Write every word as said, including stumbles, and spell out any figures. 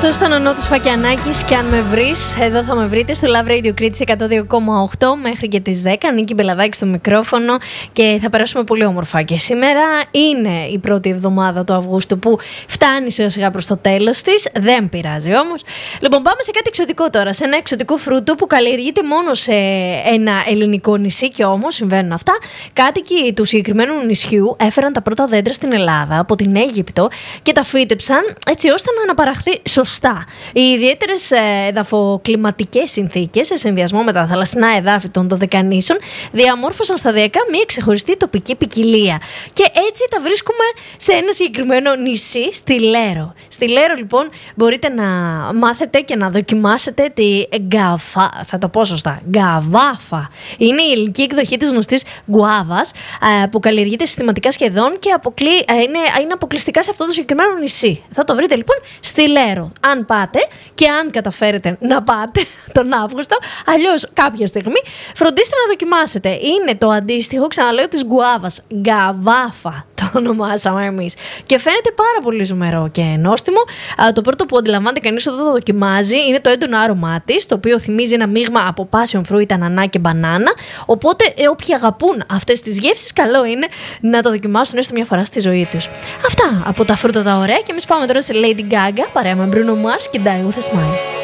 Αυτό ήταν ο Νότος Φακιανάκης και αν με βρεις, εδώ θα με βρείτε στο Love Radio Κρήτης εκατό δύο κόμμα οκτώ μέχρι και τις δέκα. Νίκη Μπελαδάκη στο μικρόφωνο και θα περάσουμε πολύ όμορφα. Και σήμερα είναι η πρώτη εβδομάδα του Αυγούστου που φτάνει σιγά σιγά προς το τέλος της. Δεν πειράζει όμως. Λοιπόν, πάμε σε κάτι εξωτικό τώρα. Σε ένα εξωτικό φρούτο που καλλιεργείται μόνο σε ένα ελληνικό νησί και όμως συμβαίνουν αυτά. Κάτοικοι του συγκεκριμένου νησιού έφεραν τα πρώτα δέντρα στην Ελλάδα από την Αίγυπτο και τα φύτεψαν έτσι ώστε να αναπαραχθεί σωστά. Οι ιδιαίτερες εδαφοκλιματικές συνθήκες, σε συνδυασμό με τα θαλασσινά εδάφη των Δωδεκανήσων, διαμόρφωσαν σταδιακά μία ξεχωριστή τοπική ποικιλία. Και έτσι τα βρίσκουμε σε ένα συγκεκριμένο νησί, στη Λέρο. Στη Λέρο, λοιπόν, μπορείτε να μάθετε και να δοκιμάσετε τη γκαβά, θα το πω σωστά, γκαβάφα. Είναι η ελληνική εκδοχή της γνωστής γκουάβας, που καλλιεργείται συστηματικά σχεδόν και αποκλεί, είναι, είναι αποκλειστικά σε αυτό το συγκεκριμένο νησί. Θα το βρείτε λοιπόν στη Λέρο. Αν πάτε και αν καταφέρετε να πάτε τον Αύγουστο, αλλιώς κάποια στιγμή, φροντίστε να δοκιμάσετε. Είναι το αντίστοιχο, ξαναλέω, της γκουάβας. Γκαβάφα το ονομάσαμε εμείς. Και φαίνεται πάρα πολύ ζουμερό και νόστιμο. Το πρώτο που αντιλαμβάνεται κανείς όταν το δοκιμάζει είναι το έντονο άρωμά της, το οποίο θυμίζει ένα μείγμα από passion fruit, ανανά και μπανάνα. Οπότε, ε, όποιοι αγαπούν αυτές τις γεύσεις, καλό είναι να το δοκιμάσουν έστω μια φορά στη ζωή τους. Αυτά από τα φρούτα τα ωραία και εμείς πάμε τώρα σε Lady Gaga, παρέα με Bruno Mars και Die With A Smile.